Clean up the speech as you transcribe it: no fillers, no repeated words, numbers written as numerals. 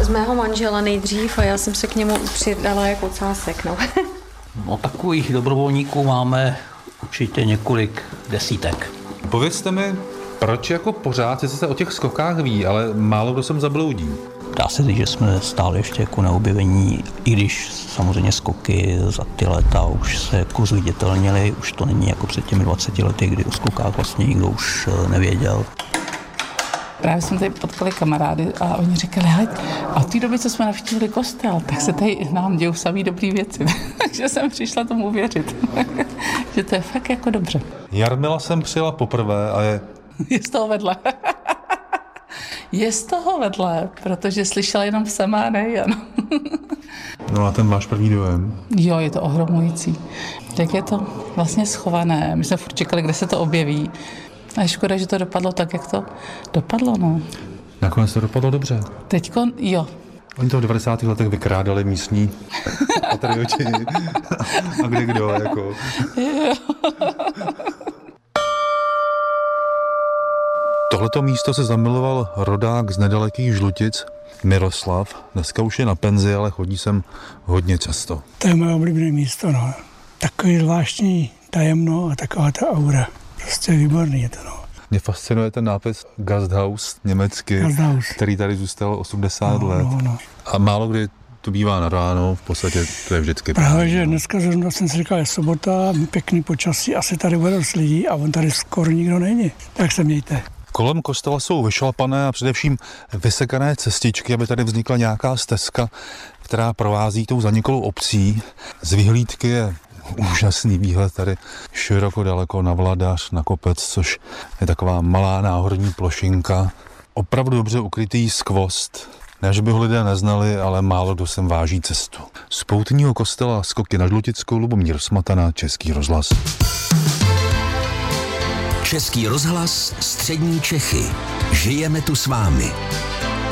z mého manžela nejdřív a já jsem se k němu přidala jako ocásek, no. No takových dobrovolníků máme určitě několik desítek. Povězte mi, proč jako pořád se o těch skokách ví, ale málo kdo sem zabloudí? Dá se říct, že jsme stále ještě jako neobjevení, i když samozřejmě skoky za ty léta už se jako zviditelnily, už to není jako před těmi 20 lety, kdy o skokách vlastně nikdo už nevěděl. Právě jsme tady potkali kamarády a oni říkali, hele, a v té době, co jsme navštívili kostel, tak se tady nám dějou samý dobrý věci. Takže jsem přišla tomu věřit, že to je fakt jako dobře. Jarmila jsem přijela poprvé a je z toho vedle. Je z toho vedle, protože slyšela jenom sama a ne Jan. No a ten váš první dojem? Jo, je to ohromující. Jak je to vlastně schované. My jsme furt čekali, kde se to objeví. A je škoda, že to dopadlo tak, jak to dopadlo, no. Nakonec to dopadlo dobře. Teďko, jo. Oni to v 90. letech vykrádali místní patrioti a kde kdo, jako. Tohleto místo se zamiloval rodák z nedalekých Žlutic, Miroslav. Dneska už je na penzi, ale chodí sem hodně často. To je moje oblíbené místo, no. Takový zvláštní tajemno a taková ta aura. Prostě výborný je to, no. Mě fascinuje ten nápis Gasthaus německy, který tady zůstal 80 let. No. A málo kdy to bývá na ráno, v podstatě to je vždycky. Právě, že dneska zrovna jsem si říkal, je sobota, pěkný počasí, asi tady bude dost lidí a on tady skoro nikdo není. Tak se mějte. Kolem kostela jsou vyšlapané a především vysekané cestičky, aby tady vznikla nějaká stezka, která provází tou zaniklou obcí. Z vyhlídky je úžasný výhled tady široko daleko na Vladař, na kopec, což je taková malá náhorní plošinka. Opravdu dobře ukrytý skvost. Ne, že by ho lidé neznali, ale málo kdo sem váží cestu. Z poutního kostela skoky na Žlutickou, Lubomír Smatana, Český rozhlas. Český rozhlas, střední Čechy. Žijeme tu s vámi.